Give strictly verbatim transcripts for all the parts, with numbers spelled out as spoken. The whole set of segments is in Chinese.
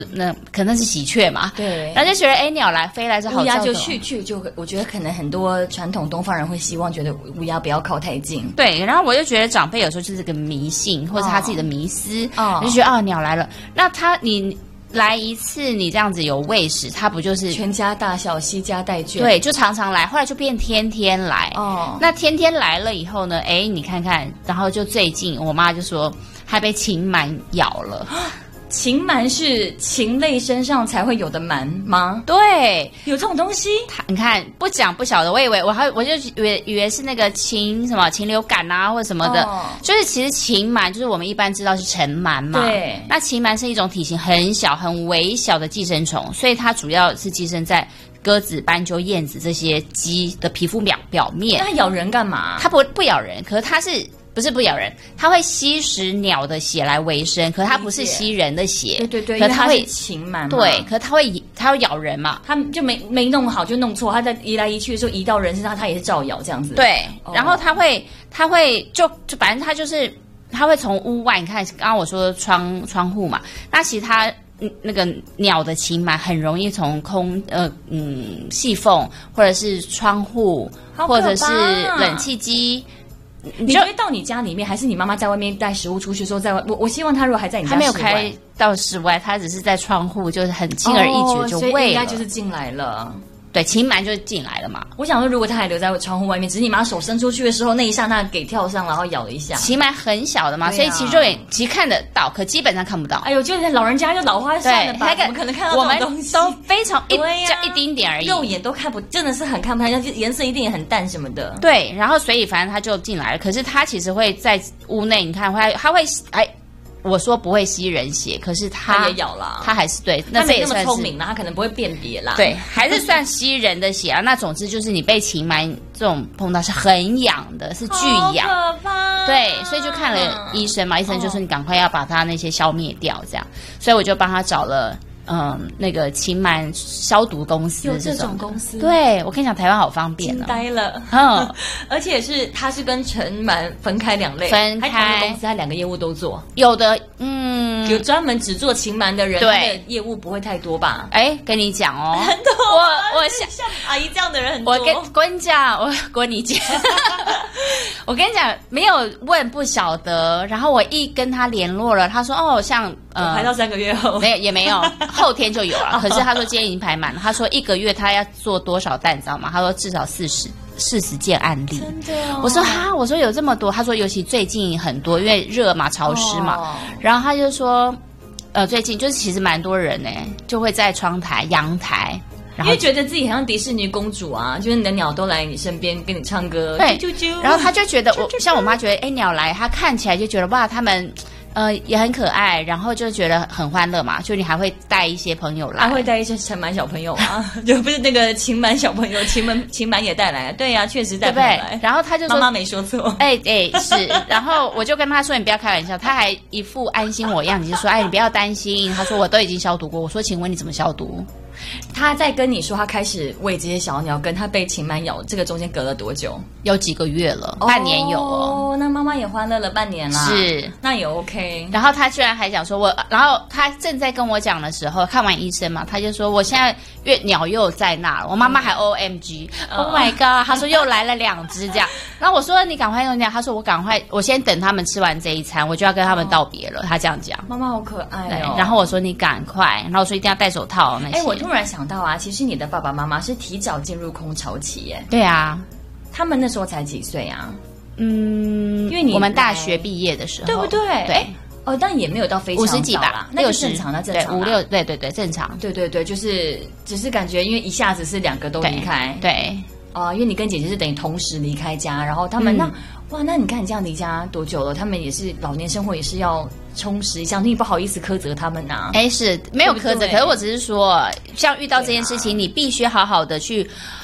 那可能是喜鹊嘛， 对， 然后就觉得哎，鸟来飞来是好乌鸦就叫的去去就，我觉得可能很多传统东方人会希望觉得乌鸦不要靠太近。 对，然后我就觉得长辈有时候就是个迷信，或者他自己的迷思，哦、我就觉得哦，鸟来了，那他你来一次，你这样子有喂食，他不就是全家大小，惜家带眷？ 对，就常常来，后来就变天天来。哦，那天天来了以后呢？哎，你看看，然后就最近我妈就说，还被禽螨咬了。 禽螨是禽类身上才会有的螨吗？ 对， 有这种东西。 你看不讲不晓得，我以为我还我就以为以为是那个禽什么禽流感啊或者什么的，哦、就是其实禽螨就是我们一般知道是尘螨嘛。 对， 那禽螨是一种体型很小很微小的寄生虫，所以它主要是寄生在鸽子、斑鸠、燕子这些鸡的皮肤表表面。 那它咬人干嘛？ 它不不咬人，可是它是。不是不咬人，它会吸食鸟的血来维生，可是它不是吸人的血。 对对对， 可是它会禽螨。 对，可是它会它会咬人嘛？ 它就没没弄好就弄错，它在移来移去的时候移到人身上，它也是照咬这样子。 对，哦、然后它会它会就就反正它就是它会从屋外，你看刚刚我说的窗窗户嘛，那其实它。那个鸟的禽螨很容易从空呃嗯细缝或者是窗户或者是冷气机。 你觉得到你家里面，还是你妈妈在外面带食物出去说在外？我我希望她如果还在你家， 她没有开到室外，她只是在窗户，就是很轻而易举就喂了， 哦、所以应该就是进来了。 对，禽螨就进来了嘛。 我想说，如果它还留在窗户外面，只是你妈手伸出去的时候，那一刹那给跳上，然后咬了一下。 禽螨很小的嘛，啊、所以其实肉眼其实看得到，可基本上看不到。 哎呦，就是老人家就老花算了吧，怎么可能看到这种东西？ 我们都非常一、啊、一丁点而已， 肉眼都看不，真的是很看不太，颜色一定也很淡什么的。 对，然后所以反正它就进来了，可是它其实会在屋内，你看会，它会哎。我说不会吸人血，可是它它也咬了， 它还是对， 那这也算是聪明啦，它可能不会辨别啦。 对，还是算吸人的血啊。那总之就是你被禽螨这种碰到是很痒的，是巨痒， 好可怕。 对，所以就看了医生嘛，医生就说你赶快要把它那些消灭掉，这样，所以我就帮他找了。嗯，那个禽螨消毒公司有这种公司， 对我跟你讲，台湾好方便、哦， 惊呆了。 嗯， 而且是它是跟尘螨分开两类， 分开还同一个公司，它两个业务都做。 有的，嗯， 有专门只做禽螨的人， 对， 他的业务不会太多吧？ 哎，跟你讲哦， 很多。 我我像像阿姨这样的人很多。 我跟跟你讲，我跟你讲，我跟你讲，没有问不晓得。然后我一跟他联络了，他说哦，像呃，排到三个月后， 没有也没有，后天就有了。可是他说今天已经排满了，他说一个月他要做多少蛋，你知道吗？他说至少四十四十件案例。 真的、哦？ 我说哈，我说有这么多。他说尤其最近很多，因为热嘛、潮湿嘛。哦、然后他就说，呃，最近就是其实蛮多人呢，就会在窗台、阳台。 因为觉得自己很像迪士尼公主啊，就是你的鸟都来你身边跟你唱歌， 对， 啾啾。 然后他就觉得我像我妈觉得，哎，鸟来，他看起来就觉得哇，他们。呃，也很可爱，然后就觉得很欢乐嘛，就你还会带一些朋友来， 还会带一些尘螨小朋友啊，就不是那个禽螨小朋友，禽螨禽螨也带来了，对呀、啊，确实带回来。 然后他就说妈妈没说错， 哎哎是，然后我就跟他说你不要开玩笑，他还一副安心我样子，就说哎你不要担心，他说我都已经消毒过，我说请问你怎么消毒？ 他在跟你说他开始喂这些小鸟，跟他被禽螨咬，这个中间隔了多久？ 有几个月了，哦、半年有哦。 那妈妈也欢乐了半年啦， 是， 那也 OK。 然后他居然还讲说我，然后他正在跟我讲的时候，看完医生嘛，他就说我现在月鸟又在那了，我妈妈还 O M G，Oh、嗯、my god， 他说又来了两只这样。然后我说你赶快用这样，他说我赶快，我先等他们吃完这一餐，我就要跟他们道别了。哦、他这样讲， 妈妈好可爱哦。 然后我说你赶快，然后我说一定要戴手套那些。 哎，我突然想到啊，其实你的爸爸妈妈是提早进入空巢期耶。 对啊， 他们那时候才几岁啊？ 嗯，因为你我们大学毕业的时候， 对不对？ 对。 哦，但也没有到非常五十几吧， 那就正常，那正常， 五六，对对对，正常。 对对对，就是只是感觉，因为一下子是两个都离开， 对。 哦、呃，因为你跟姐姐是等于同时离开家，然后他们、嗯、那哇，那你看你这样离家多久了？他们也是老年生活，也是要充实一下。你不好意思苛责他们呐、啊？ 哎，是没有苛责，可是我只是说，像遇到这件事情，啊、你必须好好的去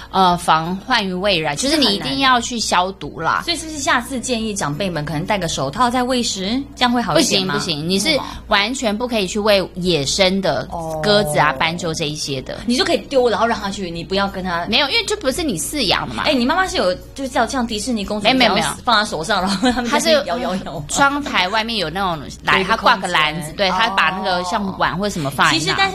呃防患于未然，就是你一定要去消毒啦。 所以是不是下次建议长辈们可能戴个手套在喂食，这样会好一点吗？ 不行不行，你是完全不可以去喂野生的鸽子啊、斑鸠这一些的， 你就可以丢，然后让它去，你不要跟它没有，因为就不是你饲养的嘛。 哎、欸，你妈妈是有就是叫像迪士尼公主， 没有没有放在手上，然后他们它是摇摇摇， 窗台外面有那种来，它挂个篮子，对，它把那个像碗或什么放在那。 其实但是